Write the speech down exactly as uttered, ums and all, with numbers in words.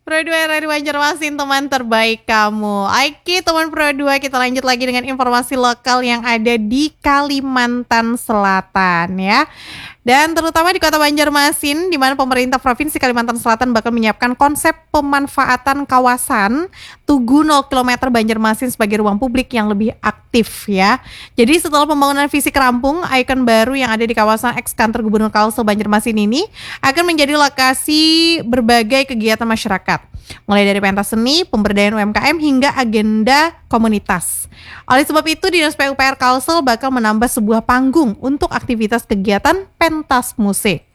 Pro dua R R Banjarmasin, teman terbaik kamu. Oke, teman Pro dua, kita lanjut lagi dengan informasi lokal yang ada di Kalimantan Selatan ya. Dan terutama di Kota Banjarmasin, di mana pemerintah Provinsi Kalimantan Selatan bakal menyiapkan konsep pemanfaatan kawasan Tugu nol kilometer Banjarmasin sebagai ruang publik yang lebih aktif ya. Jadi setelah pembangunan fisik rampung, ikon baru yang ada di kawasan eks kantor Gubernur Kalsel Banjarmasin ini akan menjadi lokasi berbagai kegiatan masyarakat, mulai dari pentas seni, pemberdayaan U M K M hingga agenda komunitas. Oleh sebab itu, Dinas P U P R Kalsel bakal menambah sebuah panggung untuk aktivitas kegiatan pentas musik.